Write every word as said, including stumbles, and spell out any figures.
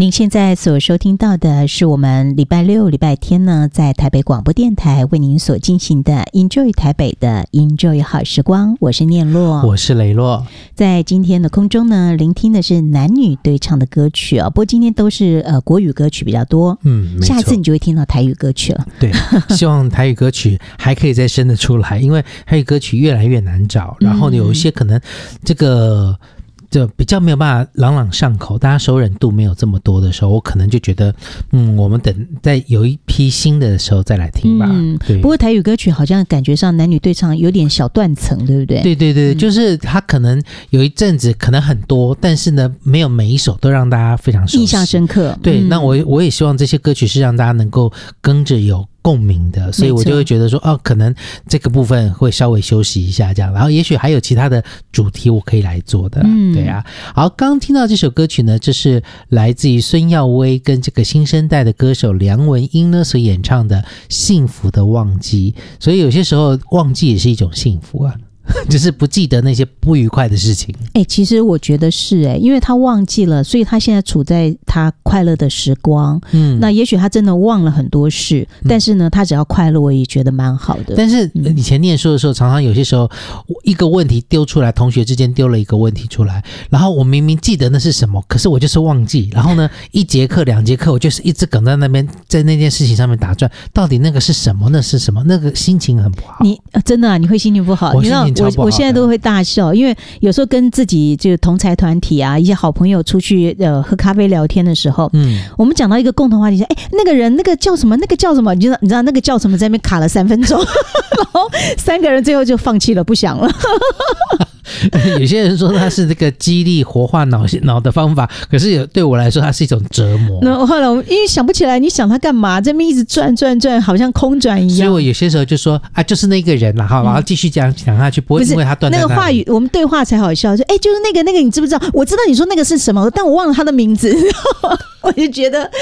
您现在所收听到的是我们礼拜六、礼拜天呢，在台北广播电台为您所进行的 Enjoy 台北的 Enjoy 好时光。我是念洛， 我是雷洛。 在今天的空中呢，聆听的是男女对唱的歌曲哦。不过今天都是呃国语歌曲比较多， 嗯，没错， 下一次你就会听到台语歌曲了。 对，希望台语歌曲还可以再生得出来，因为台语歌曲越来越难找，然后有一些可能这个。就比较没有办法朗朗上口，大家熟稔度没有这么多的时候，我可能就觉得，嗯，我们等在有一批新的时候再来听吧。 嗯， 对。 不过台语歌曲好像感觉上男女对唱有点小断层，对不对？ 对对对，嗯、就是它可能有一阵子可能很多，但是呢，没有每一首都让大家非常熟悉、 印象深刻。 对， 嗯、 那我我也希望这些歌曲是让大家能够跟着有共鸣的，所以我就会觉得说，哦，可能这个部分会稍微休息一下，这样，然后也许还有其他的主题我可以来做的，嗯，对啊。好，刚刚听到这首歌曲呢，这是来自于孙耀威跟这个新生代的歌手梁文音呢所演唱的《幸福的忘记》，所以有些时候忘记也是一种幸福啊。就是不记得那些不愉快的事情。 哎、欸，其实我觉得是哎、欸，因为他忘记了，所以他现在处在他快乐的时光。嗯，那也许他真的忘了很多事，嗯、但是呢，他只要快乐，我也觉得蛮好的。 但是以前念书的时候，常常有些时候一个问题丢出来，同学之间丢了一个问题出来，然后我明明记得那是什么，可是我就是忘记。然后呢，一节课、两节课，我就是一直梗在那边，在那件事情上面打转。到底那个是什么？那是什么？那个心情很不好。 你、呃、真的啊？你会心情不好？ 我心情我我现在都会大笑，因为有时候跟自己就同才团体啊，一些好朋友出去呃喝咖啡聊天的时候，嗯，我们讲到一个共同话题，哎，那个人那个叫什么？那个叫什么？你知道你知道那个叫什么？在那边卡了三分钟，然后三个人最后就放弃了，不想了。 有些人说它是这个激励活化脑脑的方法，可是有对我来说它是一种折磨。 那后来我因为想不起来，你想他干嘛？这边一直转转转，好像空转一样。 所以我有些时候就说啊，就是那个人啦，好，然后继续讲讲下去，不会因为他断在那里。 那个话语，我们对话才好笑。就哎，就是那个那个，你知不知道？我知道你说那个是什么，但我忘了他的名字。我就觉得